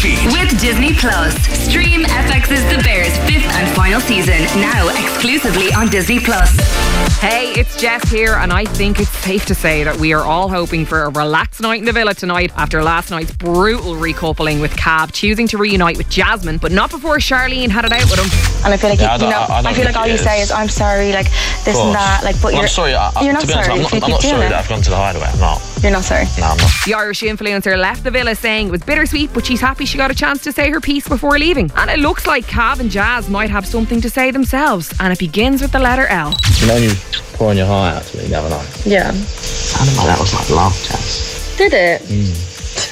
Machine. With Disney Plus. Stream FX's The Bears 5th and final season, now exclusively on Disney Plus. Hey, it's Jess here, and I think it's safe to say that we are all hoping for a relaxed night in the villa tonight after last night's brutal recoupling with Cab choosing to reunite with Jasmine, but not before Charlene had it out with him. And I feel like I feel like all you say is I'm sorry, like this and that, like. But I'm sorry. You're not to be sorry. honest, I'm not sorry that I've gone to the hideaway. I'm not. You're not sorry. No, I'm not. The Irish influencer left the villa saying it was bittersweet, but she's happy she got a chance to say her piece before leaving. And it looks like Cav and Jazz might have something to say themselves, and it begins with the letter L. You know, you pouring your heart out to me the other night. Yeah. Sounded like that was like love, Jazz. Did it?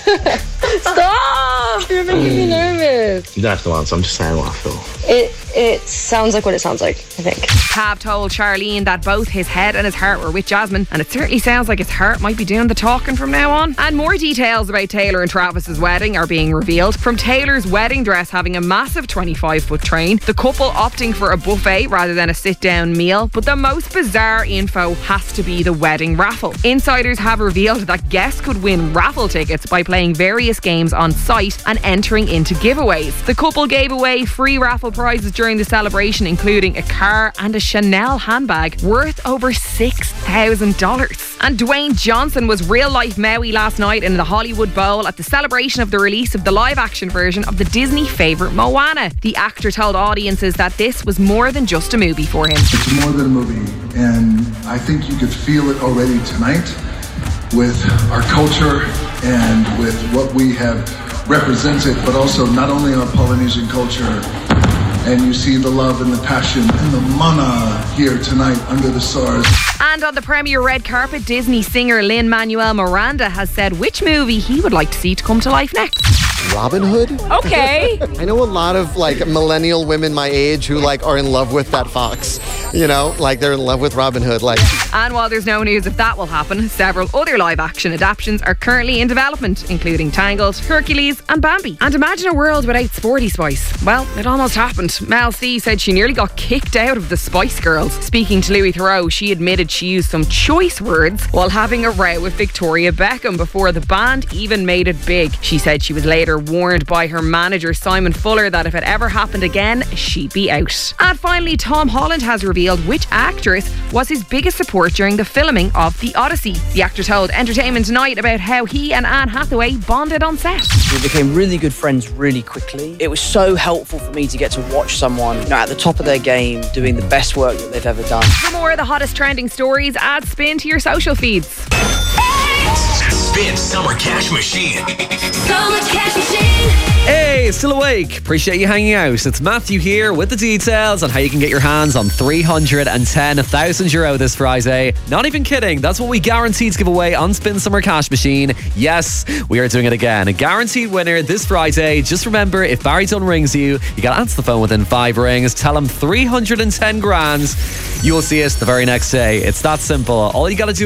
Stop! You're making me nervous. You don't have to answer. I'm just saying what I feel. It sounds like what it sounds like, I think. Cav told Charlene that both his head and his heart were with Jasmine, and it certainly sounds like his heart might be doing the talking from now on. And more details about Taylor and Travis's wedding are being revealed, from Taylor's wedding dress having a massive 25-foot train, the couple opting for a buffet rather than a sit-down meal, but the most bizarre info has to be the wedding raffle. Insiders have revealed that guests could win raffle tickets by playing various games on site and entering into giveaways. The couple gave away free raffle prizes during the celebration, including a car and a Chanel handbag worth over $6,000. And Dwayne Johnson was real-life Maui last night in the Hollywood Bowl at the celebration of the release of the live-action version of the Disney favourite Moana. The actor told audiences that this was more than just a movie for him. It's more than a movie, and I think you could feel it already tonight with our culture and with what we have represented, but also not only our Polynesian culture. And you see the love and the passion and the mana here tonight under the stars. And on the premiere red carpet, Disney singer Lin-Manuel Miranda has said which movie he would like to see to come to life next. Robin Hood? Okay. I know a lot of like millennial women my age who like are in love with that fox. You know, like they're in love with Robin Hood. Like. And while there's no news if that will happen, several other live action adaptations are currently in development, including Tangled, Hercules and Bambi. And imagine a world without Sporty Spice. Well, it almost happened. Mel C said she nearly got kicked out of the Spice Girls. Speaking to Louis Theroux, she admitted she used some choice words while having a row with Victoria Beckham before the band even made it big. She said she was later warned by her manager Simon Fuller that if it ever happened again, she'd be out. And finally, Tom Holland has revealed which actress was his biggest support during the filming of The Odyssey. The actor told Entertainment Tonight about how he and Anne Hathaway bonded on set. We became really good friends really quickly. It was so helpful for me to get to watch someone, you know, at the top of their game, doing the best work that they've ever done. For more of the hottest trending stories, add Spin to your social feeds. Spin Summer Cash Machine. Summer Cash Machine. Hey, still awake? Appreciate you hanging out. It's Matthew here with the details on how you can get your hands on €310,000 this Friday. Not even kidding. That's what we guaranteed to give away on Spin Summer Cash Machine. Yes, we are doing it again. A guaranteed winner this Friday. Just remember, if Barry Dunn rings you, you got to answer the phone within 5 rings. Tell him 310 grand. You will see us the very next day. It's that simple. All you got to do